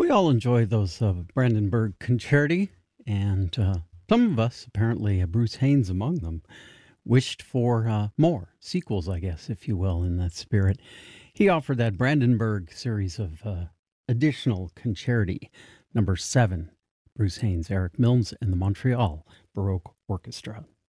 We all enjoy those Brandenburg Concerti, and some of us, apparently Bruce Haynes among them, wished for more sequels, I guess, if you will, in that spirit. He offered that Brandenburg series of additional concerti, number 7, Bruce Haynes, Eric Milnes, and the Montreal Baroque Orchestra.